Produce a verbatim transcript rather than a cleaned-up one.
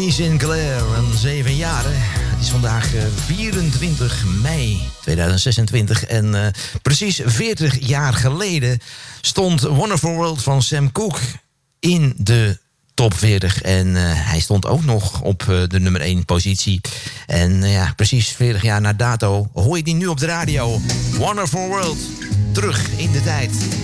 Bonnie Sinclair, een zeven jaren. Het is vandaag vierentwintig mei tweeduizend zesentwintig. En uh, precies veertig jaar geleden stond Wonderful World van Sam Cooke in de top veertig. En uh, hij stond ook nog op uh, de nummer één positie. En uh, ja, precies veertig jaar na dato hoor je die nu op de radio. Wonderful World, terug in de tijd.